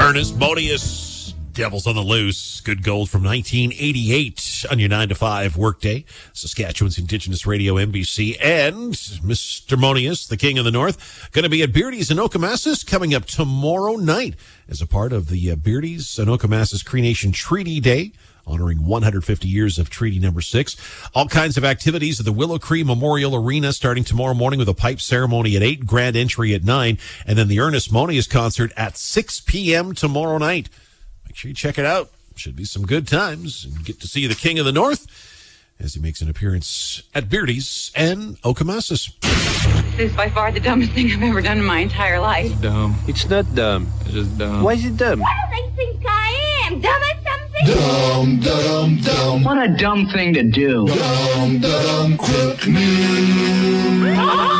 Ernest Monius, Devils on the Loose. Good gold from 1988 on your 9 to 5 workday. Saskatchewan's Indigenous Radio, NBC. And Mr. Monius, the King of the North, going to be at Beardy's in Okomassis coming up tomorrow night as a part of the Beardy's and Okomassis Cree Nation Treaty Day, honoring 150 years of Treaty Number 6. All kinds of activities at the Willow Cree Memorial Arena starting tomorrow morning with a pipe ceremony at 8, grand entry at 9, and then the Ernest Monius concert at 6 p.m. tomorrow night. Make sure you check it out. Should be some good times, and get to see the King of the North as he makes an appearance at Beardy's and Okomassis. This is by far the dumbest thing I've ever done in my entire life. It's dumb. It's not dumb. It's just dumb. Why is it dumb? What do they think I am? Dumb as something? Dumb, dumb, dumb. What a dumb thing to do. Dumb, dumb, quick news.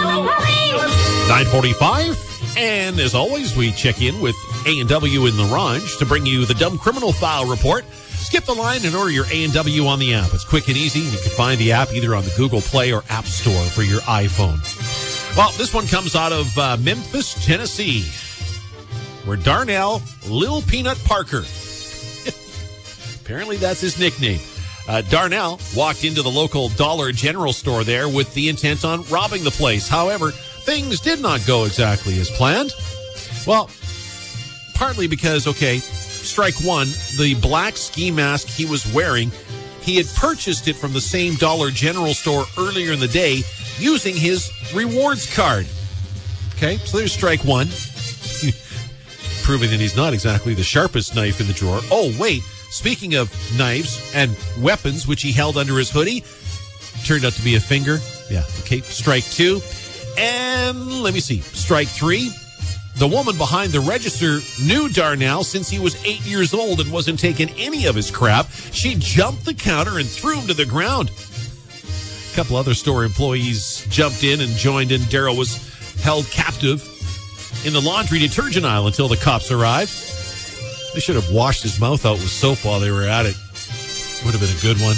9:45. And as always, we check in with A&W in LaRange to bring you the Dumb Criminal File Report. Skip the line and order your A&W on the app. It's quick and easy. You can find the app either on the Google Play or App Store for your iPhone. Well, this one comes out of Memphis, Tennessee, where Darnell Lil Peanut Parker, apparently that's his nickname, Darnell walked into the local Dollar General store there with the intent on robbing the place. However, things did not go exactly as planned. Well, partly because, strike one, the black ski mask he was wearing, he had purchased it from the same Dollar General store earlier in the day using his rewards card. Okay, so there's strike one. Proving that he's not exactly the sharpest knife in the drawer. Oh, wait, speaking of knives and weapons, which he held under his hoodie, turned out to be a finger. Yeah, okay, strike two. And let me see, strike three. The woman behind the register knew Darnell since he was 8 years old and wasn't taking any of his crap. She jumped the counter and threw him to the ground. A couple other store employees jumped in and joined in. Darryl was held captive in the laundry detergent aisle until the cops arrived. They should have washed his mouth out with soap while they were at it. Would have been a good one.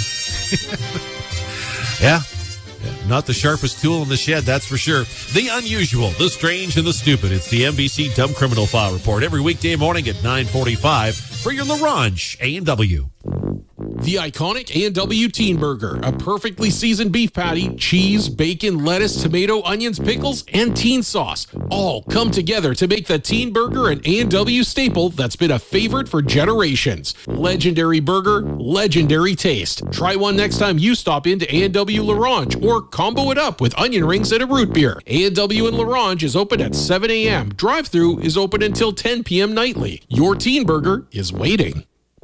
Yeah. Not the sharpest tool in the shed, that's for sure. The unusual, the strange, and the stupid. It's the NBC Dumb Criminal File Report every weekday morning at 9:45 for your LaRange A&W. The iconic A&W Teen Burger, a perfectly seasoned beef patty, cheese, bacon, lettuce, tomato, onions, pickles, and teen sauce all come together to make the Teen Burger an A&W staple that's been a favorite for generations. Legendary burger, legendary taste. Try one next time you stop into A&W LaRange or combo it up with onion rings and a root beer. A&W in LaRange is open at 7 a.m. Drive-thru is open until 10 p.m. nightly. Your Teen Burger is waiting.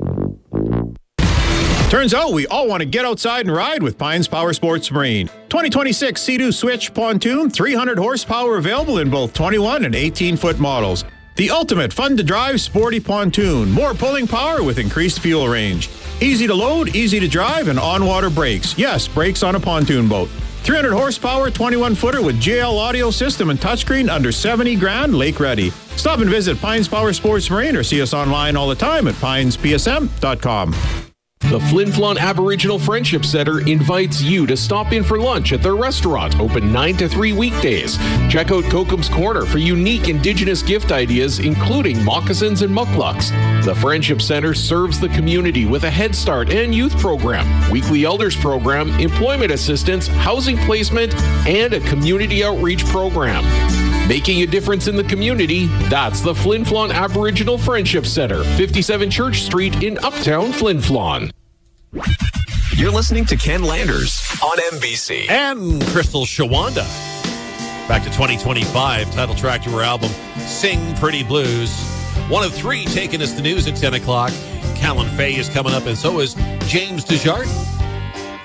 Turns out we all want to get outside and ride with Pines Power Sports Marine. 2026 Sea-Doo Switch Pontoon, 300 horsepower available in both 21 and 18-foot models. The ultimate fun-to-drive sporty pontoon. More pulling power with increased fuel range. Easy to load, easy to drive, and on-water brakes. Yes, brakes on a pontoon boat. 300 horsepower, 21-footer with JL audio system and touchscreen under $70,000, lake ready. Stop and visit Pines Power Sports Marine or see us online all the time at pinespsm.com. The Flin Flon Aboriginal Friendship Center invites you to stop in for lunch at their restaurant, open 9 to 3 weekdays. Check out Kokum's Corner for unique Indigenous gift ideas, including moccasins and mucklucks. The Friendship Center serves the community with a Head Start and youth program, weekly elders program, employment assistance, housing placement, and a community outreach program. Making a difference in the community, that's the Flin Flon Aboriginal Friendship Center, 57 Church Street in Uptown Flin Flon. You're listening to Ken Landers on NBC. And Crystal Shawanda. Back to 2025, title track to her album, Sing Pretty Blues. One of three taking us the news at 10 o'clock. Callan Fay is coming up, and so is James Desjardins.